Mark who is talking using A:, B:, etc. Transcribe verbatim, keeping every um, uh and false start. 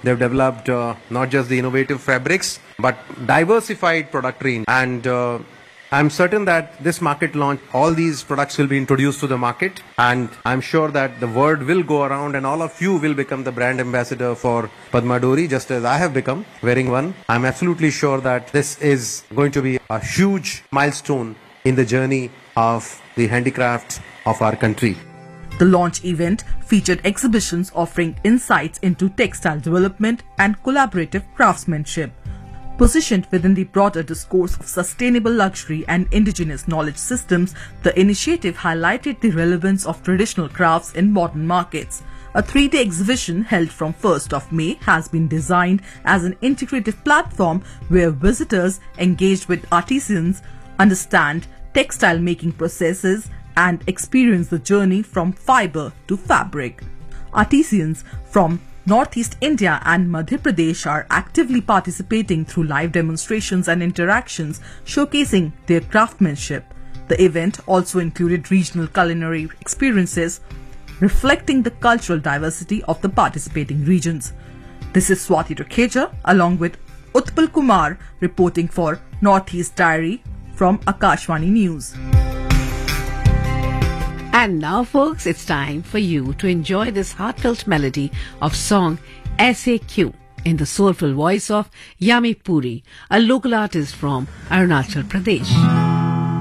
A: They've developed uh, not just the innovative fabrics, but diversified product range. And uh, I'm certain that this market launch, all these products will be introduced to the market. And I'm sure that the word will go around and all of you will become the brand ambassador for Padma Dori, just as I have become wearing one. I'm absolutely sure that this is going to be a huge milestone in the journey of the handicrafts of our country.
B: The launch event featured exhibitions offering insights into textile development and collaborative craftsmanship. Positioned within the broader discourse of sustainable luxury and indigenous knowledge systems, the initiative highlighted the relevance of traditional crafts in modern markets. A three-day exhibition held from first of May has been designed as an integrative platform where visitors engage with artisans, understand textile making processes, and experience the journey from fiber to fabric. Artisans from Northeast India and Madhya Pradesh are actively participating through live demonstrations and interactions showcasing their craftsmanship. The event also included regional culinary experiences reflecting the cultural diversity of the participating regions. This is Swati Rakheja along with Utpal Kumar reporting for Northeast Diary from Akashvani News.
C: And now, folks, it's time for you to enjoy this heartfelt melody of song S A Q in the soulful voice of Yami Puri, a local artist from Arunachal Pradesh.